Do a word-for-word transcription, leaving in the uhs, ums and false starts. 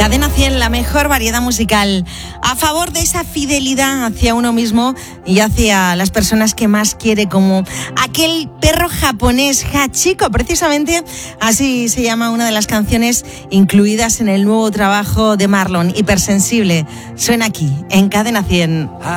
Cadena cien, la mejor variedad musical, a favor de esa fidelidad hacia uno mismo y hacia las personas que más quiere, como aquel perro japonés Hachiko. Precisamente así se llama una de las canciones incluidas en el nuevo trabajo de Marlon, Hipersensible. Suena aquí, en Cadena cien.